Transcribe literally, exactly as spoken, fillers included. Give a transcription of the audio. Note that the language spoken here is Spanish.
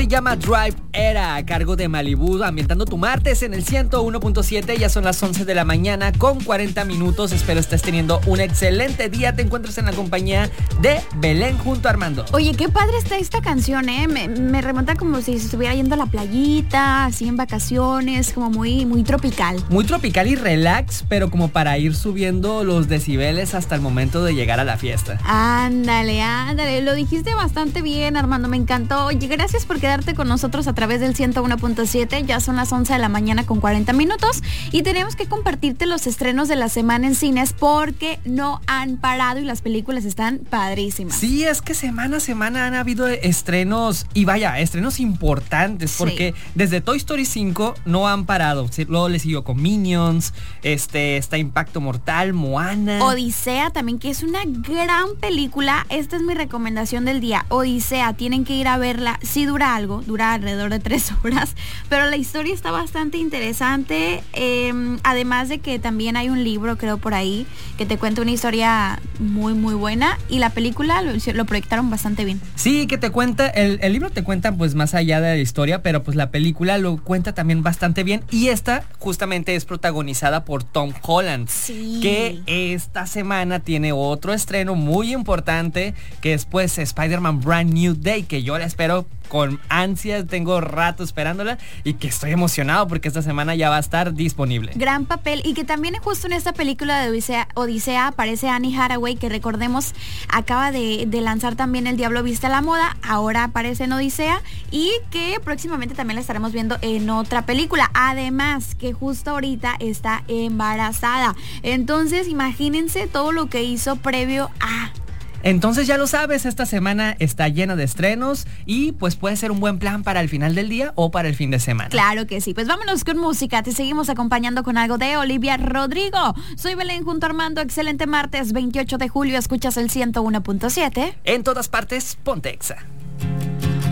se llama Drive Era, a cargo de Malibu, ambientando tu martes en el ciento uno punto siete. Ya son las once de la mañana con cuarenta minutos. Espero estés teniendo un excelente día. Te encuentras en la compañía de Belén junto a Armando. Oye, qué padre está esta canción, ¿eh? Me, me remonta como si se estuviera yendo a la playita, así en vacaciones, como muy, muy tropical. Muy tropical y relax, pero como para ir subiendo los decibeles hasta el momento de llegar a la fiesta. Ándale, ándale, lo dijiste bastante bien, Armando, me encantó. Oye, gracias por quedarte con nosotros a través del ciento uno punto siete. Ya son las once de la mañana con cuarenta minutos y tenemos que compartirte los estrenos de la semana en cines porque no han parado y las películas están padrísimas. Sí, es que semana a semana han habido estrenos y vaya, estrenos importantes porque sí. Desde Toy Story cinco no han parado. Luego le siguió con Minions, este, está Impacto Mortal, Moana. Odisea también, que es una gran película. Esta es mi recomendación del día. Odisea, tienen que ir a verla. Sí dura algo, dura alrededor de tres horas, pero la historia está bastante interesante. Eh, además de que también hay un libro, creo, por ahí, que te cuenta una historia muy, muy buena. Y la película lo, lo proyectaron bastante bien. Sí, que te cuenta, el, el libro te cuenta pues más allá de la historia, pero pues la película lo cuenta también bastante bien. Y esta justamente es protagonizada por Tom Holland. Sí. Que esta semana tiene otro estreno muy importante, que es pues Spider-Man Brand New Day, que yo la espero con ansias, tengo rato esperándola y que estoy emocionado porque esta semana ya va a estar disponible. Gran papel, y que también justo en esta película de Odisea, Odisea aparece Annie Hathaway, que recordemos acaba de, de lanzar también El Diablo Viste a la Moda, ahora aparece en Odisea y que próximamente también la estaremos viendo en otra película, además que justo ahorita está embarazada, entonces imagínense todo lo que hizo previo a... Entonces ya lo sabes, esta semana está llena de estrenos y pues puede ser un buen plan para el final del día o para el fin de semana. Claro que sí, pues vámonos con música, te seguimos acompañando con algo de Olivia Rodrigo. Soy Belén junto a Armando, excelente martes veintiocho de julio, escuchas el ciento uno punto siete. En todas partes, ponte Exa.